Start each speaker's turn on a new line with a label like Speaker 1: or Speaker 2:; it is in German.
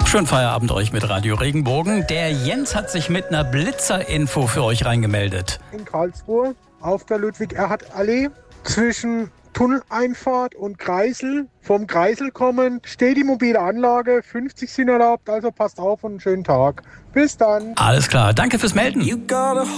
Speaker 1: Schönen Feierabend euch mit Radio Regenbogen. Der Jens hat sich mit einer Blitzerinfo für euch reingemeldet.
Speaker 2: In Karlsruhe auf der Ludwig-Erhard-Allee zwischen Tunneleinfahrt und Kreisel. Vom Kreisel kommend steht die mobile Anlage. 50 sind erlaubt, also passt auf und einen schönen Tag. Bis dann.
Speaker 1: Alles klar, danke fürs Melden.